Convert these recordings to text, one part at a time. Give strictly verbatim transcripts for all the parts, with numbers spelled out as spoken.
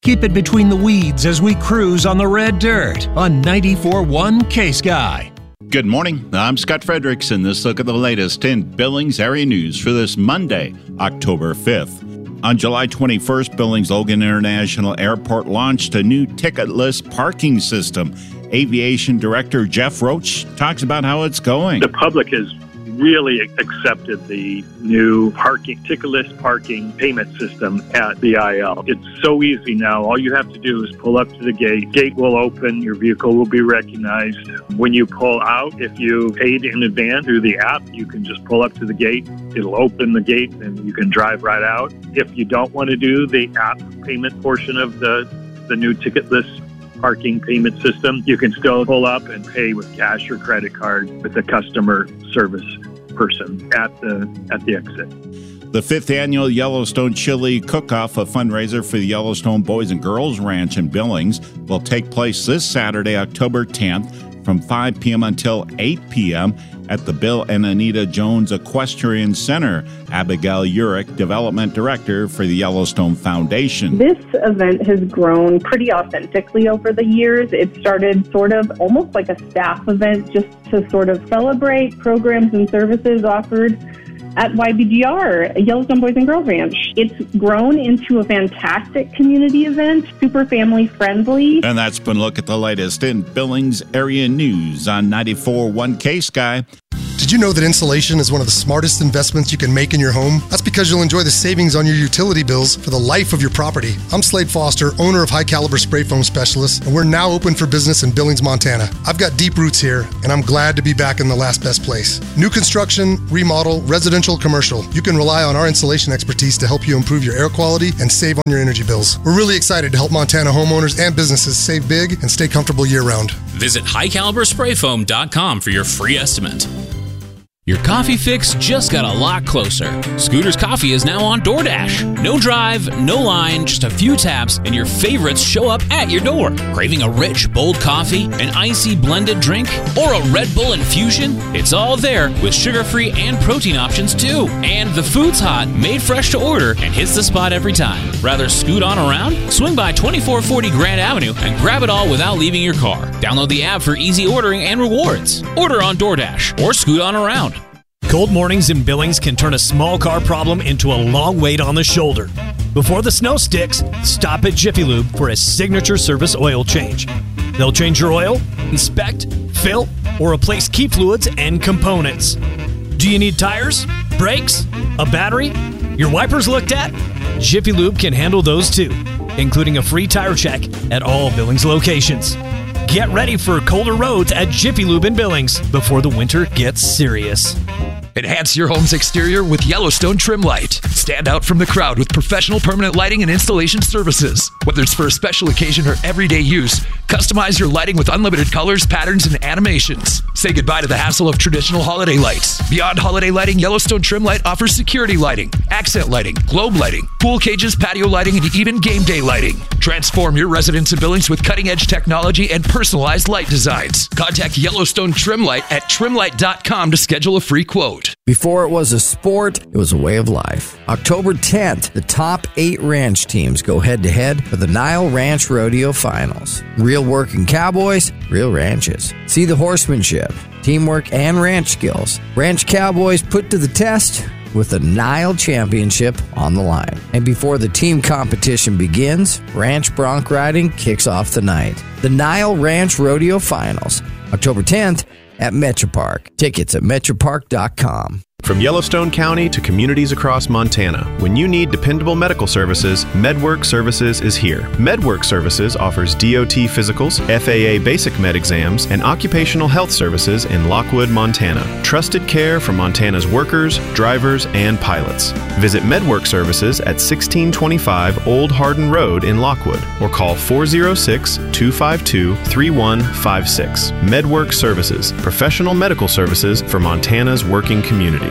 Keep it between the weeds as we cruise on the red dirt on ninety-four point one K-Sky. Good morning. I'm Scott Fredericks, and this look at the latest in Billings area news for this Monday, October fifth. On July twenty-first, Billings Logan International Airport launched a new ticketless parking system. Aviation Director Jeff Roach talks about how it's going. The public has really accepted the new parking ticketless parking payment system at B I L. It's so easy now. All you have to do is pull up to the gate. Gate will open. Your vehicle will be recognized. When you pull out, if you paid in advance through the app, you can just pull up to the gate. It'll open the gate and you can drive right out. If you don't want to do the app payment portion of the, the new ticketless parking payment system, you can still pull up and pay with cash or credit card with the customer service person at the at the exit. The fifth annual Yellowstone Chili Cook-Off, a fundraiser for the Yellowstone Boys and Girls Ranch in Billings, will take place this Saturday, October tenth, from five p.m. until eight p.m. at the Bill and Anita Jones Equestrian Center. Abigail Urich, Development Director for the Yellowstone Foundation. This event has grown pretty authentically over the years. It started sort of almost like a staff event just to sort of celebrate programs and services offered at Y B G R, Yellowstone Boys and Girls Ranch. It's grown into a fantastic community event, super family friendly. And that's been a look at the latest in Billings area news on ninety-four point one K-Sky. Did you know that insulation is one of the smartest investments you can make in your home? That's because you'll enjoy the savings on your utility bills for the life of your property. I'm Slade Foster, owner of High Caliber Spray Foam Specialist, and we're now open for business in Billings, Montana. I've got deep roots here, and I'm glad to be back in the last best place. New construction, remodel, residential, commercial. You can rely on our insulation expertise to help you improve your air quality and save on your energy bills. We're really excited to help Montana homeowners and businesses save big and stay comfortable year-round. Visit high caliber spray foam dot com for your free estimate. Your coffee fix just got a lot closer. Scooter's Coffee is now on DoorDash. No drive, no line, just a few taps, and your favorites show up at your door. Craving a rich, bold coffee, an icy blended drink, or a Red Bull infusion? It's all there with sugar-free and protein options too. And the food's hot, made fresh to order, and hits the spot every time. Rather scoot on around? Swing by twenty-four forty Grand Avenue and grab it all without leaving your car. Download the app for easy ordering and rewards. Order on DoorDash or scoot on around. Cold mornings in Billings can turn a small car problem into a long wait on the shoulder. Before the snow sticks, stop at Jiffy Lube for a signature service oil change. They'll change your oil, inspect, fill, or replace key fluids and components. Do you need tires, brakes, a battery, your wipers looked at? Jiffy Lube can handle those too, including a free tire check at all Billings locations. Get ready for colder roads at Jiffy Lube in Billings before the winter gets serious. Enhance your home's exterior with Yellowstone Trim Light. Stand out from the crowd with professional permanent lighting and installation services. Whether it's for a special occasion or everyday use, customize your lighting with unlimited colors, patterns, and animations. Say goodbye to the hassle of traditional holiday lights. Beyond holiday lighting, Yellowstone Trim Light offers security lighting, accent lighting, globe lighting, pool cages, patio lighting, and even game day lighting. Transform your residence in Billings with cutting-edge technology and personalized light designs. Contact Yellowstone Trim Light at trim light dot com to schedule a free quote. Before it was a sport, it was a way of life. October tenth, the top eight ranch teams go head-to-head for the Nile Ranch Rodeo Finals. Real working cowboys, real ranches. See the horsemanship, teamwork, and ranch skills. Ranch cowboys put to the test with the Nile Championship on the line. And before the team competition begins, ranch bronc riding kicks off the night. The Nile Ranch Rodeo Finals, October tenth, at Metropark. Tickets at metropark dot com. From Yellowstone County to communities across Montana, when you need dependable medical services, MedWork Services is here. MedWork Services offers D O T physicals, F A A basic med exams, and occupational health services in Lockwood, Montana. Trusted care for Montana's workers, drivers, and pilots. Visit MedWork Services at sixteen twenty-five Old Hardin Road in Lockwood or call four oh six, two five two, three one five six. MedWork Services, professional medical services for Montana's working community.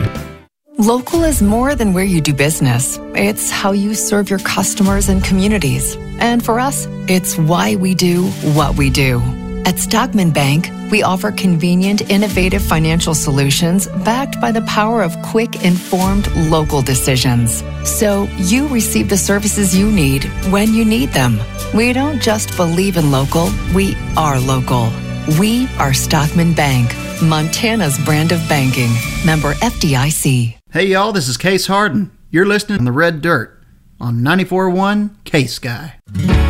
Local is more than where you do business. It's how you serve your customers and communities. And for us, it's why we do what we do. At Stockman Bank, we offer convenient, innovative financial solutions backed by the power of quick, informed, local decisions. So you receive the services you need when you need them. We don't just believe in local, we are local. We are Stockman Bank, Montana's brand of banking. Member F D I C. Hey y'all, this is Case Harden. You're listening to The Red Dirt on ninety-four point one K-Sky.